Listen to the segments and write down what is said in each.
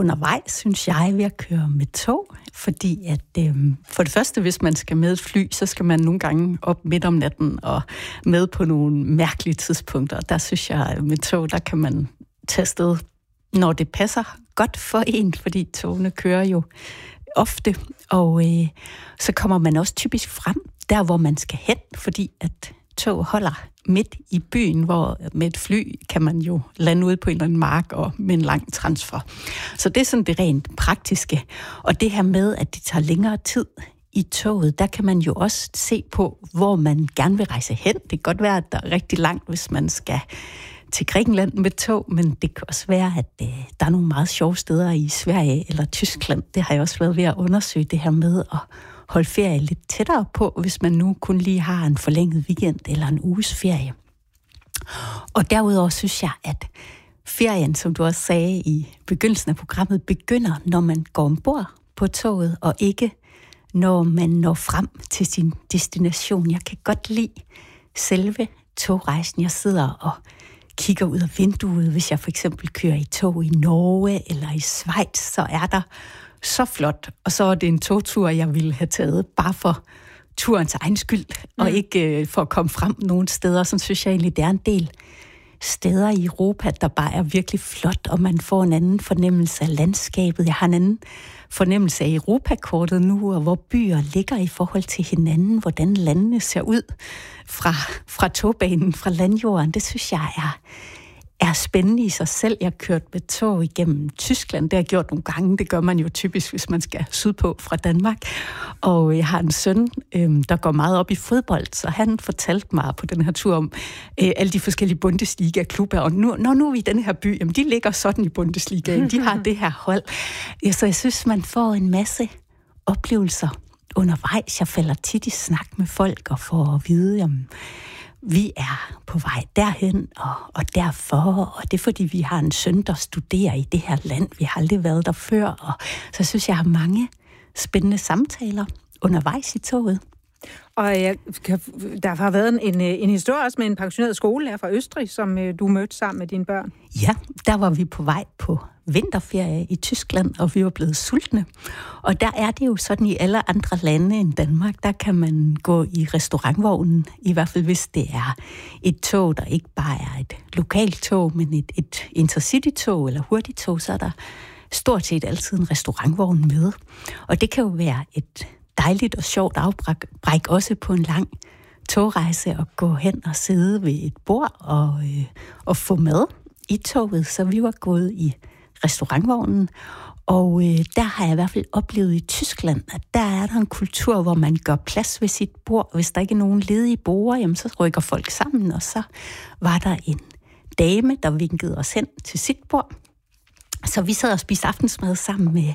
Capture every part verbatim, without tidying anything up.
undervejs, synes jeg, ved at køre med tog. Fordi at øh, for det første, hvis man skal med et fly, så skal man nogle gange op midt om natten og med på nogle mærkelige tidspunkter. Der synes jeg, at med tog, der kan man tage sted, når det passer godt for en, fordi togene kører jo ofte. Og øh, så kommer man også typisk frem, der hvor man skal hen, fordi at tog holder midt i byen, hvor med et fly kan man jo lande ude på en eller anden mark og med en lang transfer. Så det er sådan det rent praktiske. Og det her med, at det tager længere tid i toget, der kan man jo også se på, hvor man gerne vil rejse hen. Det kan godt være, at der er rigtig langt, hvis man skal til Grækenland med tog, men det kan også være, at øh, der er nogle meget sjove steder i Sverige eller Tyskland. Det har jeg også været ved at undersøge, det her med at holde ferie lidt tættere på, hvis man nu kun lige har en forlænget weekend eller en uges ferie. Og derudover synes jeg, at ferien, som du også sagde i begyndelsen af programmet, begynder, når man går ombord på toget, og ikke når man når frem til sin destination. Jeg kan godt lide selve togrejsen. Jeg sidder og kigger ud af vinduet, hvis jeg for eksempel kører i tog i Norge eller i Schweiz, så er der så flot. Og så er det en togtur, jeg ville have taget bare for turens egen skyld, mm. og ikke øh, for at komme frem nogle steder. Så synes jeg egentlig, det er en del steder i Europa, der bare er virkelig flot, og man får en anden fornemmelse af landskabet. Jeg har en anden fornemmelse af Europakortet nu, og hvor byer ligger i forhold til hinanden, hvordan landene ser ud fra, fra togbanen, fra landjorden. Det synes jeg er, er spændende i sig selv. Jeg har kørt med tog igennem Tyskland. Det har jeg gjort nogle gange. Det gør man jo typisk, hvis man skal sydpå fra Danmark. Og jeg har en søn, øhm, der går meget op i fodbold, så han fortalte mig på den her tur om øh, alle de forskellige Bundesliga-klubber. Og nu, når nu er vi i den her by, jamen de ligger sådan i Bundesligaen. De har det her hold. Ja, så jeg synes, man får en masse oplevelser undervejs. Jeg falder tit i snak med folk og får at vide, jamen, vi er på vej derhen, og, og derfor, og det er fordi, vi har en søn, der studerer i det her land. Vi har aldrig været der før, og så synes jeg, jeg har mange spændende samtaler undervejs i toget. Og jeg, der har været en, en historie også med en pensioneret skolelærer fra Østrig, som du mødte sammen med dine børn. Ja, der var vi på vej på vinterferie i Tyskland, og vi var blevet sultne. Og der er det jo sådan i alle andre lande end Danmark, der kan man gå i restaurantvognen, i hvert fald hvis det er et tog, der ikke bare er et lokalt tog, men et, et intercity-tog eller hurtigtog, så er der stort set altid en restaurantvogn med. Og det kan jo være et dejligt og sjovt afbræk også på en lang togrejse og gå hen og sidde ved et bord og, øh, og få mad i toget. Så vi var gået i restaurantvognen, og øh, der har jeg i hvert fald oplevet i Tyskland, at der er der en kultur, hvor man gør plads ved sit bord. Hvis der ikke er nogen ledige borde, jamen, så rykker folk sammen, og så var der en dame, der vinkede os hen til sit bord. Så vi sad og spiste aftensmad sammen med øh,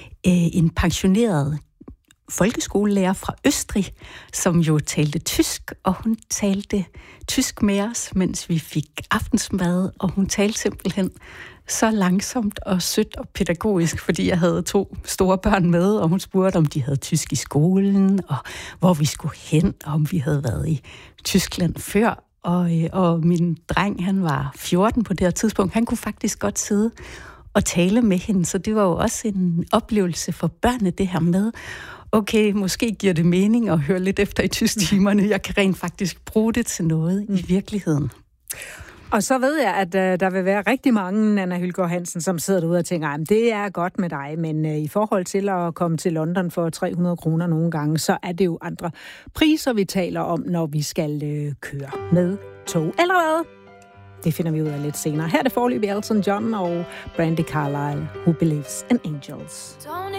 en pensioneret folkeskolelærer fra Østrig, som jo talte tysk, og hun talte tysk med os, mens vi fik aftensmad, og hun talte simpelthen så langsomt og sødt og pædagogisk, fordi jeg havde to store børn med, og hun spurgte, om de havde tysk i skolen, og hvor vi skulle hen, og om vi havde været i Tyskland før. Og, og min dreng, han var fjorten på det her tidspunkt, han kunne faktisk godt sidde og tale med hende, så det var jo også en oplevelse for børnene, det her med, okay, måske giver det mening at høre lidt efter i tysktimerne. Jeg kan rent faktisk bruge det til noget mm. i virkeligheden. Og så ved jeg, at uh, der vil være rigtig mange, Nanna Hylgaard Hansen, som sidder derude og tænker, at det er godt med dig, men uh, i forhold til at komme til London for tre hundrede kroner nogle gange, så er det jo andre priser, vi taler om, når vi skal uh, køre med tog. Eller hvad? Det finder vi ud af lidt senere. Her er det foreløbig Elton John og Brandi Carlile, Who Believes in Angels.